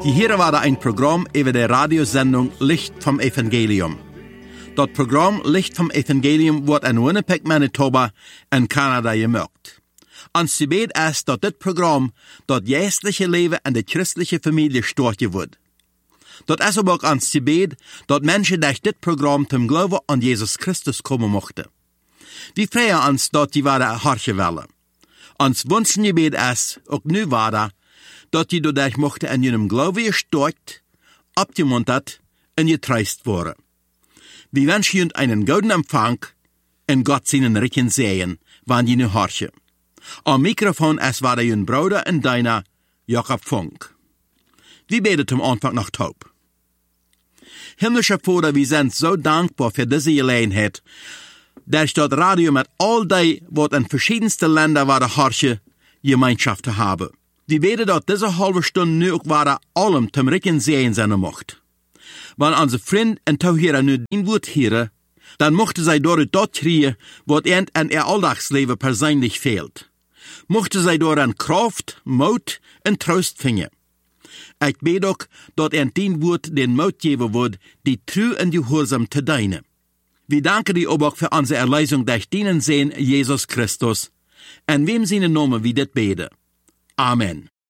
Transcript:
Hier war da ein Programm über die Radiosendung Licht vom Evangelium. Das Programm Licht vom Evangelium wird in Winnipeg, Manitoba in Kanada gemacht. Ons gebed ist, dass das Programm das geistliche Leben in der christlichen Familie starten wird. Das ist aber auch ons gebed, dass Menschen durch das Programm zum Glauben an Jesus Christus kommen möchten. Wir freuen uns, dass die wahre horchen wollen. Ons Wunschgebet ist, auch nu wahre, dass die dadurch mochten in ihrem Glauben gestärkt, abgemuntert und getröstet worden. Wir wünschen Ihnen einen guten Empfang und Gott seinen Rücken sehen, wann die nu horchen. Am Mikrofon ist war der Ihren Bruder und deiner Jakob Funk. Wir beten zum Anfang noch taub. Himmlischer Vater, wir sind so dankbar für diese Gelegenheit, dass das Radio mit all die, was in verschiedensten Ländern war, horchen, Gemeinschaft zu haben. Wir beten, dass diese halbe Stunde nu auch war, allem zum Rücken sehen sein macht. Wenn unsere Freunde und Zuhörer nu den Wort hören, dann mochten sie dort das kriegen, was ihnen in ihr Alltagsleben persönlich fehlt. Mochten sie dort an Kraft, Mut und Trost finden. Ich bete auch, dass den Wort den Mut geben wird, die treu und gehorsam zu dienen. Wir danken dir aber auch für unsere Erlösung durch deinen Sohn Jesus Christus, in wem seinen Namen wir das beten. Amen.